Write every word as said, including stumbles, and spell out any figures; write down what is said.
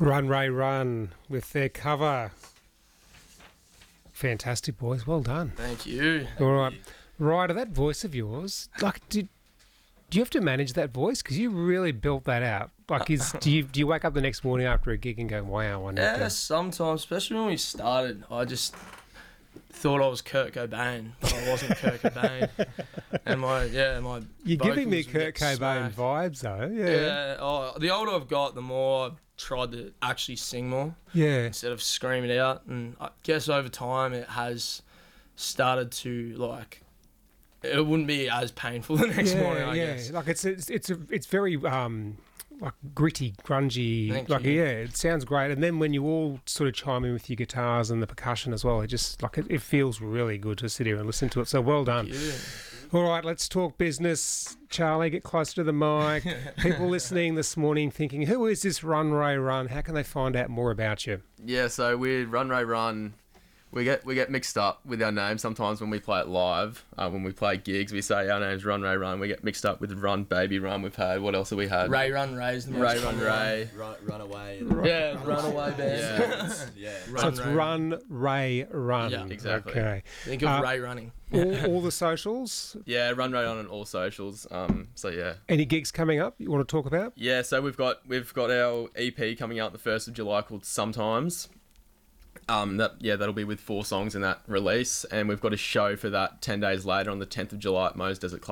Run, Ray, Run with their cover. Fantastic, boys. Well done. Thank you. All right. Ryder, that voice of yours, like, did, do you have to manage that voice? Because you really built that out. Like, is do you do you wake up the next morning after a gig and go, wow, I need Yeah, to... sometimes, especially when we started, I just thought I was Kurt Cobain, but I wasn't Kurt Cobain. And my, yeah, my You're giving me vocals would Kurt get Cobain smacked. vibes, though. Yeah. Yeah, oh, the older I've got, the more I've tried to actually sing more Yeah. instead of scream it out. And I guess over time it has started to, like, it wouldn't be as painful the next yeah, morning, I yeah. guess. Like, it's it's it's, a, it's very... um. like gritty, grungy, Thank like you. yeah, it sounds great. And then when you all sort of chime in with your guitars and the percussion as well, it just like it, it feels really good to sit here and listen to it. So well done. Yeah. All right, let's talk business. Charlie, get closer to the mic. People listening this morning thinking, who is this Run Ray Run? How can they find out more about you? Yeah, so with Run Ray Run, we get we get mixed up with our names sometimes when we play it live. Uh, when we play gigs, we say our name's Run Ray Run. We get mixed up with Run Baby Run. We've had, what else have we had? Ray Run Ray's the most Ray Run common Ray. Run, run away. Yeah, Runaway Band. Yeah. Yeah. So Run it's Ray. Run Ray Run. Yeah, exactly. Okay. Think of Uh, Ray running. all, all the socials. Yeah, Run Ray on on all socials. Um, so yeah. Any gigs coming up you want to talk about? Yeah, so we've got we've got our E P coming out the first of July called Sometimes. Um, that yeah, that'll be with four songs in that release, and we've got a show for that ten days later on the tenth of July at Mo's Desert Club.